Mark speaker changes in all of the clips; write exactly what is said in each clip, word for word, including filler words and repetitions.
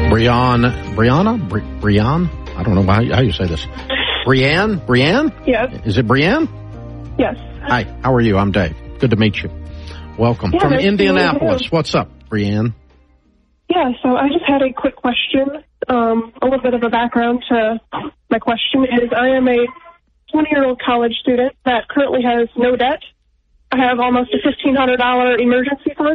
Speaker 1: Brianna, Brianna, Bri- Brianne? I don't know how, how you say this. Brianne? Brianne?
Speaker 2: Yes.
Speaker 1: Is it Brianne?
Speaker 2: Yes.
Speaker 1: Hi, how are you? I'm Dave. Good to meet you. Welcome.
Speaker 2: Yeah,
Speaker 1: From
Speaker 2: nice to meet
Speaker 1: Indianapolis.
Speaker 2: you.
Speaker 1: What's up, Brianne?
Speaker 2: Yeah, so I just had a quick question. Um, a little bit of a background to my question is I am a twenty-year-old college student that currently has no debt. I have almost a fifteen hundred dollars emergency fund.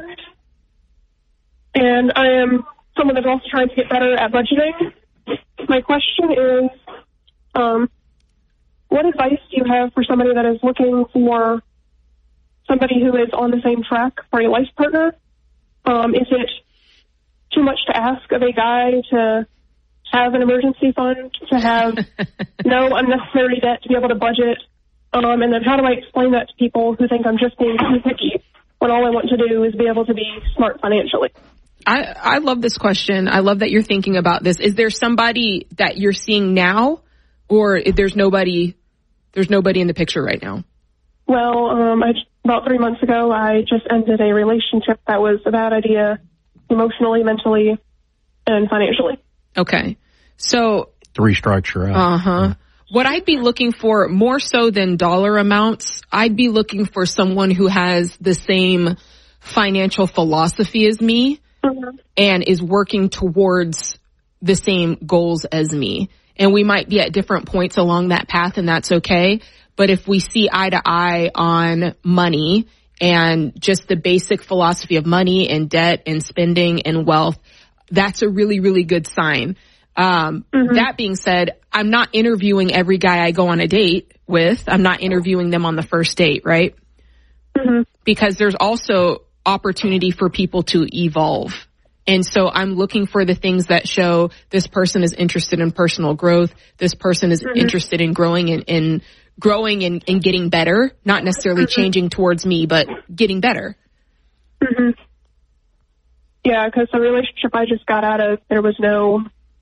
Speaker 2: And I am someone that's also trying to get better at budgeting. My question is, um, what advice do you have for somebody that is looking for somebody who is on the same track for a life partner? Um, is it too much to ask of a guy to have an emergency fund, to have no unnecessary debt, to be able to budget? Um, and then how do I explain that to people who think I'm just being too picky when all I want to do is be able to be smart financially?
Speaker 3: I, I love this question. I love that you're thinking about this. Is there somebody that you're seeing now, or if there's nobody, there's nobody in the picture right now?
Speaker 2: Well, um, I, about three months ago, I just ended a relationship that was a bad idea emotionally, mentally, and financially.
Speaker 3: Okay. So.
Speaker 1: Three strikes, you're out.
Speaker 3: Uh-huh. Yeah. What I'd be looking for, more so than dollar amounts, I'd be looking for someone who has the same financial philosophy as me. Mm-hmm. And is working towards the same goals as me. And we might be at different points along that path, and that's okay. But if we see eye to eye on money and just the basic philosophy of money and debt and spending and wealth, that's a really, really good sign. Um, mm-hmm. That being said, I'm not interviewing every guy I go on a date with. I'm not interviewing them on the first date, right? Mm-hmm. Because there's also opportunity for people to evolve. And so I'm looking for the things that show this person is interested in personal growth. This person is mm-hmm. interested in growing and in, in growing and, and getting better, not necessarily mm-hmm. changing towards me, but getting better.
Speaker 2: Mm-hmm. Yeah, because the relationship I just got out of, there was no,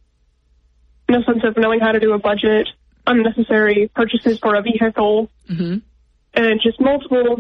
Speaker 2: no sense of knowing how to do a budget, unnecessary purchases for a vehicle, mm-hmm. and just multiple,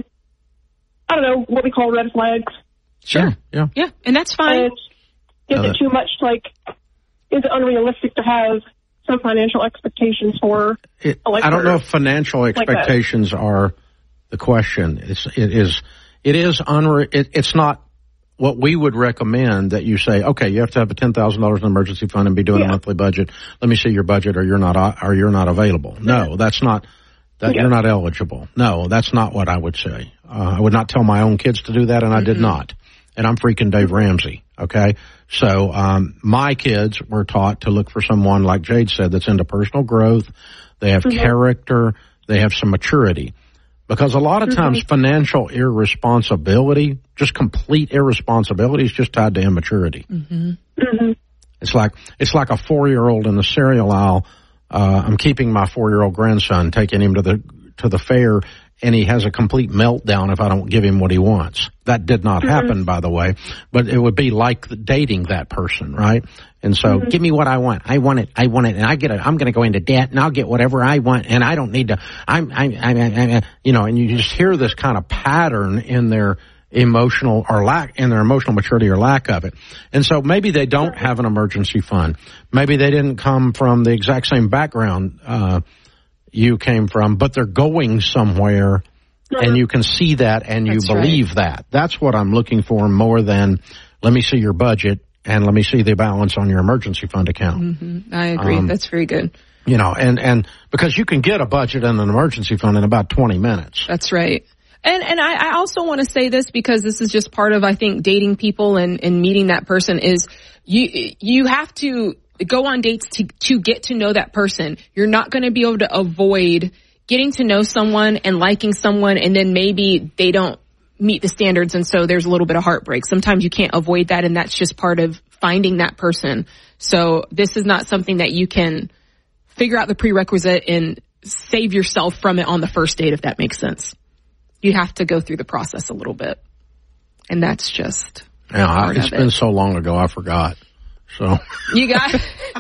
Speaker 2: I don't know, what we call red flags.
Speaker 1: Sure. Yeah.
Speaker 3: Yeah. And that's fine.
Speaker 2: And is uh, it too much, like, is it unrealistic to have some financial expectations for
Speaker 1: it,
Speaker 2: a life
Speaker 1: I don't
Speaker 2: partner
Speaker 1: know if financial expectations like are the question. It's, it is, it is unre, it, it's not what we would recommend that you say, okay, you have to have a ten thousand dollars in emergency fund and be doing yeah. a monthly budget. Let me see your budget or you're not, or you're not available. No, that's not, that yeah. you're not eligible. No, that's not what I would say. Uh, I would not tell my own kids to do that, and I mm-hmm. did not. And I'm freaking Dave Ramsey, okay? So um my kids were taught to look for someone, like Jade said, that's into personal growth. They have mm-hmm. character. They have some maturity. Because a lot of times mm-hmm. financial irresponsibility, just complete irresponsibility, is just tied to immaturity. Mm-hmm. Mm-hmm. It's like it's like a four-year-old in the cereal aisle. Uh, I'm keeping my four-year-old grandson, taking him to the to the fair, and he has a complete meltdown if I don't give him what he wants. That did not mm-hmm. happen, by the way, but it would be like dating that person, right? And so, mm-hmm. give me what I want. I want it. I want it, and I get it. I'm going to go into debt, and I'll get whatever I want, and I don't need to. I'm, I'm, I'm, I'm, you know, and you just hear this kind of pattern in their emotional or lack in their emotional maturity or lack of it. And so maybe they don't have an emergency fund. Maybe they didn't come from the exact same background uh you came from, but they're going somewhere, and you can see that and you That's believe right. that. That's what I'm looking for more than let me see your budget and let me see the balance on your emergency fund account.
Speaker 3: Mm-hmm. I agree. Um, That's very good.
Speaker 1: You know, and, and because you can get a budget and an emergency fund in about twenty minutes.
Speaker 3: That's right. And and I, I also want to say this because this is just part of, I think, dating people and, and meeting that person is you you have to go on dates to, to get to know that person. You're not going to be able to avoid getting to know someone and liking someone, and then maybe they don't meet the standards, and so there's a little bit of heartbreak. Sometimes you can't avoid that, and that's just part of finding that person. So this is not something that you can figure out the prerequisite and save yourself from it on the first date, if that makes sense. You have to go through the process a little bit, and that's just
Speaker 1: yeah, part it's of been it. So long ago, I forgot. So
Speaker 3: you got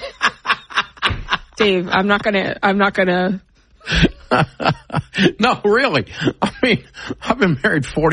Speaker 3: Dave. I'm not gonna. I'm not gonna.
Speaker 1: No, really. I mean, I've been married forty